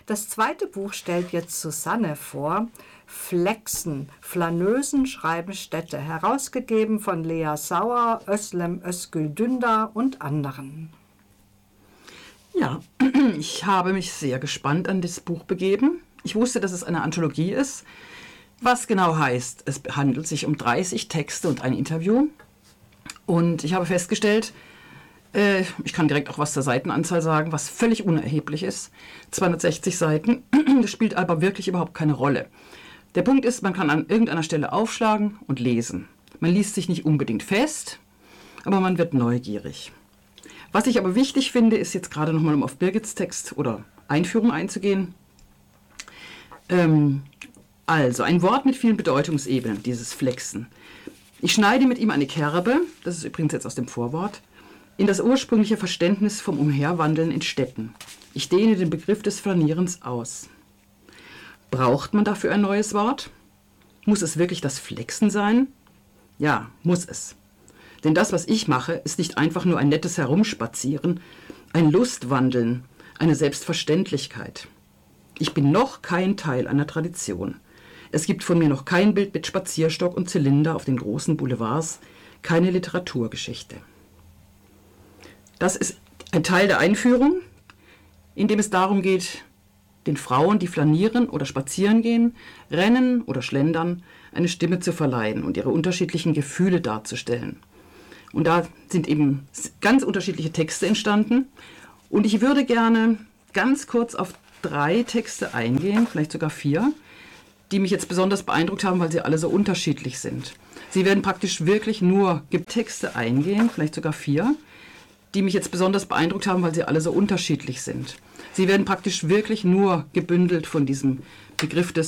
Das zweite Buch stellt jetzt Susanne vor. Flexen, Flaneusen schreiben Städte, herausgegeben von Lea Sauer, Özlem Özgül Dündar und anderen. Ja, ich habe mich sehr gespannt an das Buch begeben. Ich wusste, dass es eine Anthologie ist, was genau heißt, es handelt sich um 30 Texte und ein Interview. Und ich habe festgestellt, ich kann direkt auch was zur Seitenanzahl sagen, was völlig unerheblich ist. 260 Seiten, das spielt aber wirklich überhaupt keine Rolle. Der Punkt ist, man kann an irgendeiner Stelle aufschlagen und lesen. Man liest sich nicht unbedingt fest, aber man wird neugierig. Was ich aber wichtig finde, ist jetzt gerade nochmal, um auf Birgits Text oder Einführung einzugehen. Also ein Wort mit vielen Bedeutungsebenen, dieses Flexen. Ich schneide mit ihm eine Kerbe, das ist übrigens jetzt aus dem Vorwort, in das ursprüngliche Verständnis vom Umherwandeln in Städten. Ich dehne den Begriff des Flanierens aus. Braucht man dafür ein neues Wort? Muss es wirklich das Flexen sein? Ja, muss es. Denn das, was ich mache, ist nicht einfach nur ein nettes Herumspazieren, ein Lustwandeln, eine Selbstverständlichkeit. Ich bin noch kein Teil einer Tradition. Es gibt von mir noch kein Bild mit Spazierstock und Zylinder auf den großen Boulevards, keine Literaturgeschichte. Das ist ein Teil der Einführung, in dem es darum geht, den Frauen, die flanieren oder spazieren gehen, rennen oder schlendern, eine Stimme zu verleihen und ihre unterschiedlichen Gefühle darzustellen. Und da sind eben ganz unterschiedliche Texte entstanden. Und ich würde gerne ganz kurz auf 3 Texte eingehen, vielleicht sogar 4, die mich jetzt besonders beeindruckt haben, weil sie alle so unterschiedlich sind. Sie werden praktisch wirklich nur Texte eingehen, vielleicht sogar 4, die mich jetzt besonders beeindruckt haben, weil sie alle so unterschiedlich sind. Sie werden praktisch wirklich nur gebündelt von diesem Begriff des